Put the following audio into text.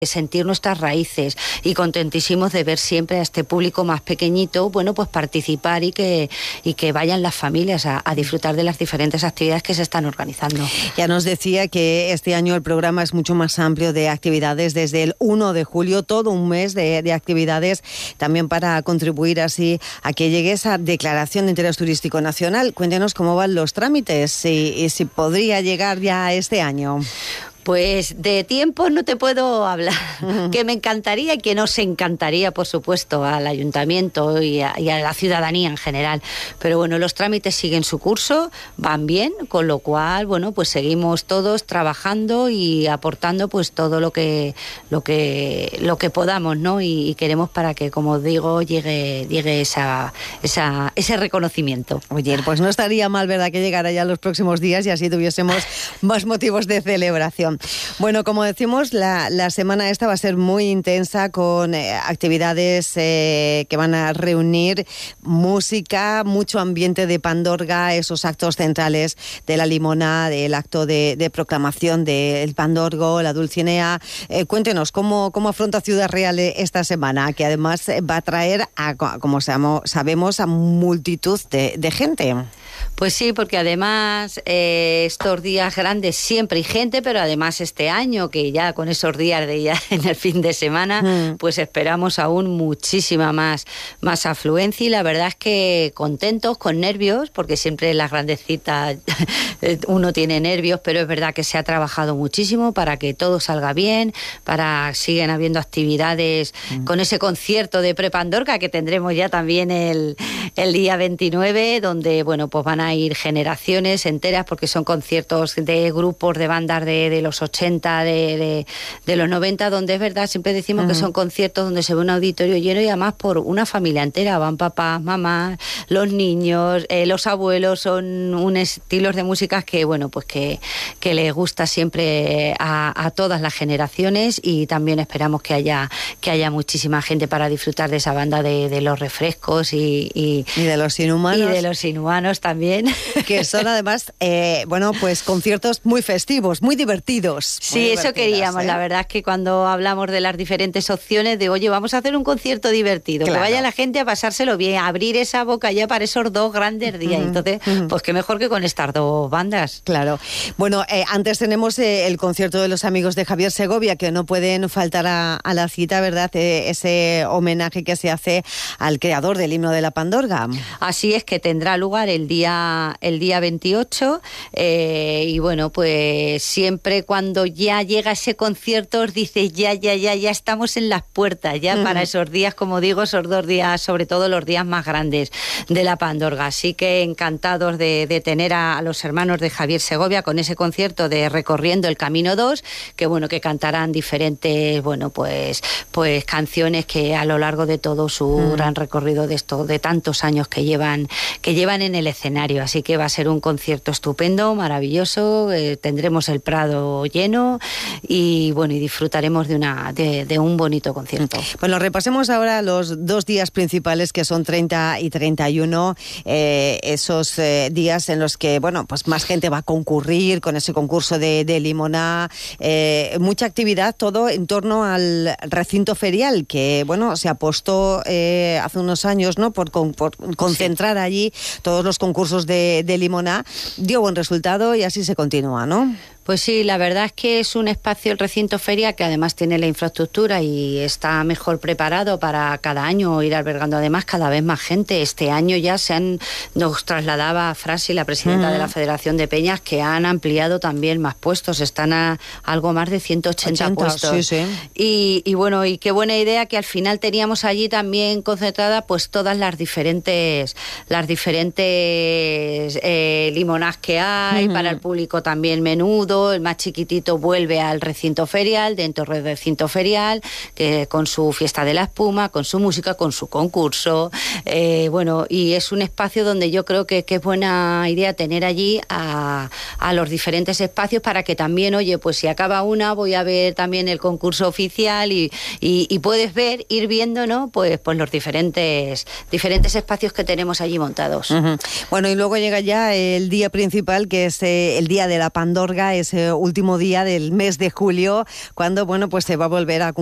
sentir nuestras raíces y contentísimos de ver siempre a este público más pequeñito, bueno, pues participar y que vayan las familias a disfrutar de las diferentes actividades que se están organizando. Ya nos decía que este año el programa es mucho más amplio de actividades desde el 1 de julio, todo un mes de actividades también para contribuir así a que llegue esa declaración de interés turístico nacional. Cuéntenos cómo van los trámites y si podría llegar ya este año. Pues de tiempo no te puedo hablar, que me encantaría y que nos encantaría, por supuesto, al ayuntamiento y a la ciudadanía en general. Pero bueno, los trámites siguen su curso, van bien, con lo cual, bueno, pues seguimos todos trabajando y aportando pues todo lo que podamos, ¿no? Y queremos para que, como digo, llegue ese reconocimiento. Oye, pues no estaría mal, ¿verdad?, que llegara ya los próximos días y así tuviésemos más motivos de celebración. Bueno, como decimos, la semana esta va a ser muy intensa con actividades que van a reunir música, mucho ambiente de pandorga, esos actos centrales de la Limona, el acto de proclamación del pandorgo, la dulcinea. Cuéntenos, ¿cómo afronta Ciudad Real esta semana? Que además va a traer, como sabemos, a multitud de gente. Pues sí, porque además estos días grandes siempre hay gente, pero además este año, que ya con esos días de ya en el fin de semana, pues esperamos aún muchísima más afluencia, y la verdad es que contentos, con nervios, porque siempre en las grandes citas uno tiene nervios, pero es verdad que se ha trabajado muchísimo para que todo salga bien, para siguen habiendo actividades con ese concierto de Prepandorga que tendremos ya también el día 29, donde, bueno, pues van a ir generaciones enteras, porque son conciertos de grupos de bandas de los 80, de los 90, donde es verdad, siempre decimos que son conciertos donde se ve un auditorio lleno y además por una familia entera, van papás, mamás, los niños, los abuelos, son un estilos de músicas que, bueno, pues que les gusta siempre a todas las generaciones, y también esperamos que haya muchísima gente para disfrutar de esa banda de los refrescos y de los inhumanos. Y de los inhumanos también. Que son además, bueno, pues conciertos muy festivos, muy divertidos. Sí, eso queríamos. La verdad es que cuando hablamos de las diferentes opciones de, oye, vamos a hacer un concierto divertido, claro, que vaya la gente a pasárselo bien, a abrir esa boca ya para esos dos grandes días. Entonces, pues qué mejor que con estas dos bandas. Claro. Bueno, antes tenemos el concierto de los amigos de Javier Segovia, que no pueden faltar a la cita, ¿verdad? Ese homenaje que se hace al creador del himno de la Pandorga. Así es, que tendrá lugar el día 28, y bueno, pues siempre cuando ya llega ese concierto os dice ya estamos en las puertas ya para esos días, como digo, esos 2 días, sobre todo los días más grandes de la Pandorga. Así que encantados de tener a los hermanos de Javier Segovia con ese concierto de Recorriendo el Camino 2, que bueno, que cantarán diferentes, bueno, pues canciones que a lo largo de todo su gran recorrido de tantos años que llevan en el escenario. Así que va a ser un concierto estupendo, maravilloso, tendremos el Prado lleno y bueno, y disfrutaremos de un bonito concierto. Bueno, repasemos ahora los 2 días principales, que son 30 y 31, esos días en los que, bueno, pues más gente va a concurrir con ese concurso de Limona, mucha actividad, todo en torno al recinto ferial, que bueno, se apostó hace unos años, ¿no?, por concentrar allí todos los concursos de Limona. Dio buen resultado y así se continúa, ¿no? Pues sí, la verdad es que es un espacio, el recinto feria, que además tiene la infraestructura y está mejor preparado para cada año ir albergando además cada vez más gente. Este año ya nos trasladaba Frasi, la presidenta de la Federación de Peñas, que han ampliado también más puestos, están a algo más de 180 puestos. Sí. Y bueno, y qué buena idea que al final teníamos allí también concentrada pues todas las diferentes limonas que hay, para el público también menudo. El más chiquitito vuelve al recinto ferial, dentro del recinto ferial, que con su fiesta de la espuma, con su música, con su concurso. Bueno, y es un espacio donde yo creo que es buena idea tener allí a los diferentes espacios, para que también, oye, pues si acaba una, voy a ver también el concurso oficial y puedes ir viendo, ¿no?, pues los diferentes espacios que tenemos allí montados. Bueno, y luego llega ya el día principal, que es el día de la Pandorga, ese último día del mes de julio, cuando, bueno, pues se va a volver a